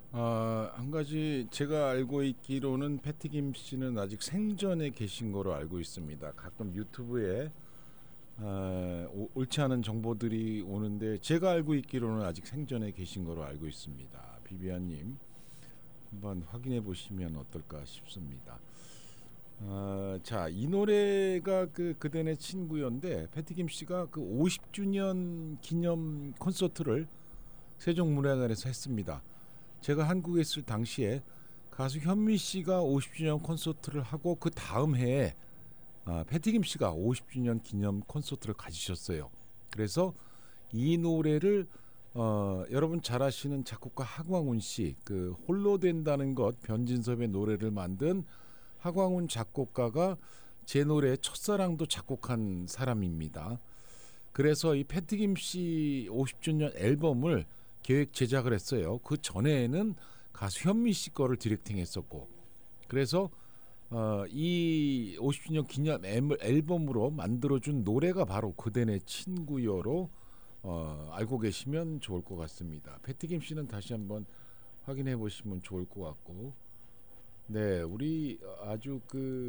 한 가지 제가 알고 있기로는 패티김 씨는 아직 생전에 계신 거로 알고 있습니다. 가끔 유튜브에 옳지 않은 정보들이 오는데 제가 알고 있기로는 아직 생전에 계신 거로 알고 있습니다. 비비안님 한번 확인해 보시면 어떨까 싶습니다. 자, 이 노래가 그대네 친구였는데 패티김 씨가 그 50주년 기념 콘서트를 세종문화관에서 했습니다. 제가 한국에 있을 당시에 가수 현미 씨가 50주년 콘서트를 하고 그 다음 해에 패티김 씨가 50주년 기념 콘서트를 가지셨어요. 그래서 이 노래를 여러분 잘 아시는 작곡가 하광운 씨, 그 홀로 된다는 것 변진섭의 노래를 만든 하광운 작곡가가 제 노래 첫사랑도 작곡한 사람입니다. 그래서 이 패티김 씨 50주년 앨범을 계획 제작을 했어요. 그 전에는 가수 현미 씨 거를 디렉팅했었고, 그래서 이 50주년 기념 앨범으로 만들어준 노래가 바로 그대네 친구여로 알고 계시면 좋을 것 같습니다. 패티김 씨는 다시 한번 확인해 보시면 좋을 것 같고, 네, 우리 아주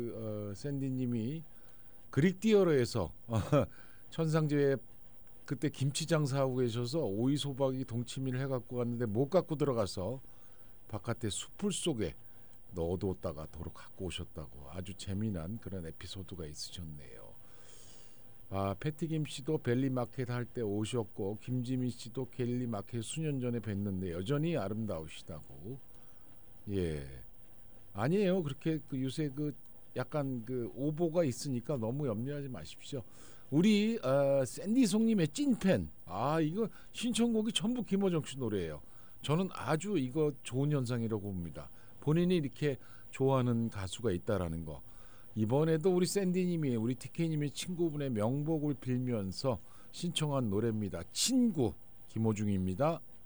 샌디님이 그릭디어로에서 천상제에 그때 김치 장사하고 계셔서 오이소박이 동치미를 해갖고 왔는데 못 갖고 들어가서 바깥에 숲을 속에 넣어뒀다가 도로 갖고 오셨다고 아주 재미난 그런 에피소드가 있으셨네요. 패티김 씨도 벨리마켓 할 때 오셨고 김지민 씨도 벨리마켓 수년 전에 뵀는데 여전히 아름다우시다고. 예, 아니에요. 그렇게 요새 약간 오보가 있으니까 너무 염려하지 마십시오. 우리 샌디송님의 찐팬. 이거 신청곡이 전부 김호정 씨 노래예요. 저는 아주 이거 좋은 현상이라고 봅니다. 본인이 이렇게 좋아하는 가수가 있다라는 거. 이번에도 우리 샌디님이 우리 TK님의 친구분의 명복을 빌면서 신청한 노래입니다. 친구 김호중입니다.